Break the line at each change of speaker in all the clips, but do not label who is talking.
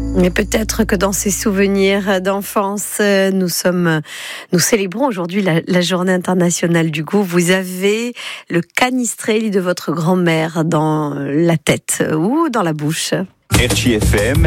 Et peut-être que dans ces souvenirs d'enfance, nous célébrons aujourd'hui la journée internationale du goût. Vous avez le canistrelli de votre grand-mère dans la tête ou dans la bouche.
RCFM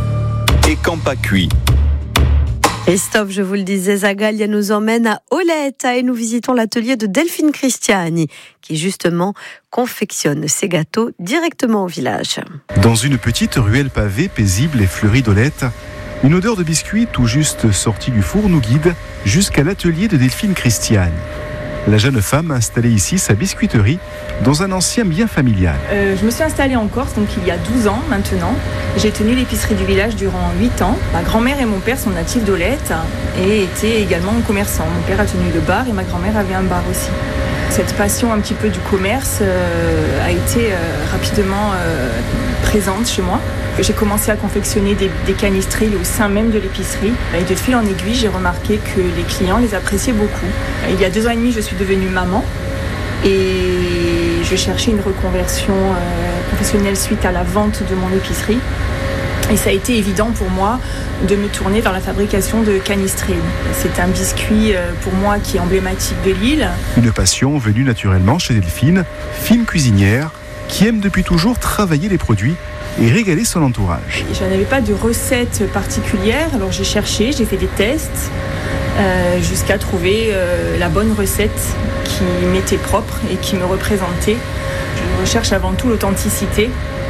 et Campa Cuit.
Christophe, je vous le disais, Zagalia nous emmène à Oletta et nous visitons l'atelier de Delphine Cristiani qui justement confectionne ses gâteaux directement au village.
Dans une petite ruelle pavée paisible et fleurie d'Oletta, une odeur de biscuits tout juste sortie du four nous guide jusqu'à l'atelier de Delphine Cristiani. La jeune femme a installé ici sa biscuiterie dans un ancien bien familial.
Je me suis installée en Corse, donc il y a 12 ans maintenant. J'ai tenu l'épicerie du village durant 8 ans. Ma grand-mère et mon père sont natifs d'Oletta et étaient également commerçants. Mon père a tenu le bar et ma grand-mère avait un bar aussi. Cette passion un petit peu du commerce a été rapidement présente chez moi. J'ai commencé à confectionner des canistrelli au sein même de l'épicerie. Et de fil en aiguille, j'ai remarqué que les clients les appréciaient beaucoup. Il y a 2 ans et demi, je suis devenue maman et je cherchais une reconversion professionnelle suite à la vente de mon épicerie. Et ça a été évident pour moi de me tourner vers la fabrication de canistrelli. C'est un biscuit pour moi qui est emblématique de l'île.
Une passion venue naturellement chez Delphine, fine cuisinière, qui aime depuis toujours travailler les produits et régaler son entourage.
Je n'avais pas de recette particulière, alors j'ai cherché, j'ai fait des tests jusqu'à trouver la bonne recette qui m'était propre et qui me représentait. Je recherche avant tout l'authenticité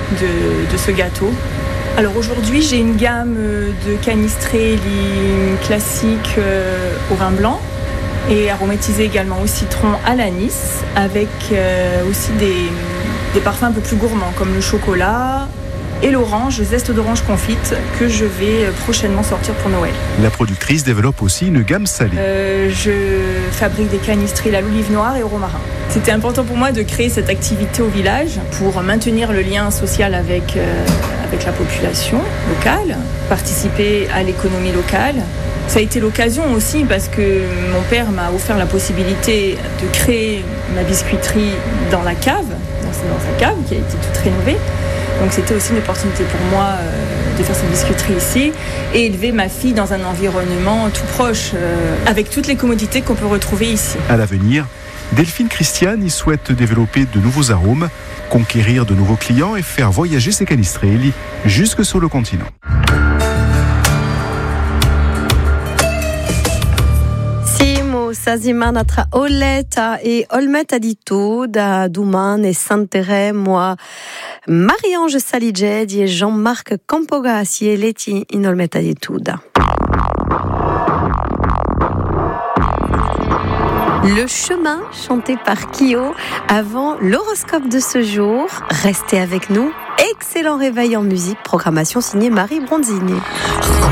de ce gâteau. Alors aujourd'hui, j'ai une gamme de canistrelli classiques au vin blanc et aromatisés également au citron à l'anis, avec aussi des parfums un peu plus gourmands comme le chocolat et l'orange, le zeste d'orange confite que je vais prochainement sortir pour Noël.
La productrice développe aussi une gamme salée.
Je fabrique des canistrelli à l'olive noire et au romarin. C'était important pour moi de créer cette activité au village pour maintenir le lien social avec la population locale, participer à l'économie locale. Ça a été l'occasion aussi parce que mon père m'a offert la possibilité de créer ma biscuiterie dans la cave, dans sa cave qui a été toute rénovée. Donc c'était aussi une opportunité pour moi de faire cette biscuiterie ici et élever ma fille dans un environnement tout proche, avec toutes les commodités qu'on peut retrouver ici.
À l'avenir, Delphine Cristiani souhaite développer de nouveaux arômes, conquérir de nouveaux clients et faire voyager ses canistrelli jusque sur le continent.
Sazimana tra Oletta e Olmetta di Tuda, Duman e Santere, moi, Marie-Ange Saligedi et Jean-Marc Campogassi et Leti in Olmetta di Tuda. Le chemin chanté par Kyo avant l'horoscope de ce jour. Restez avec nous. Excellent réveil en musique. Programmation signée Marie Bronzini.